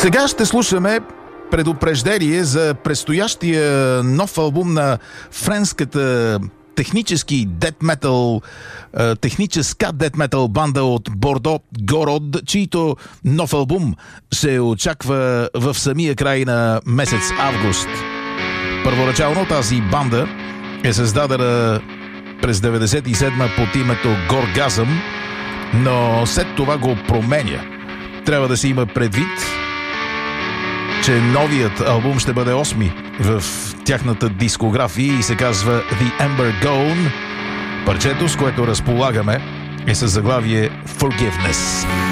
Сега ще слушаме предупреждение за предстоящия нов албум на френската техническа дет метал банда от Бордо Город, чийто нов албум се очаква в самия край на месец август. Първоначално тази банда е създадена през 1997 под името Горгазъм, но след това го променя. Трябва да се има предвид, че новият албум ще бъде 8-ми в тяхната дискография и се казва The Ember Gone. Парчето, с което разполагаме, е със заглавие Forgiveness.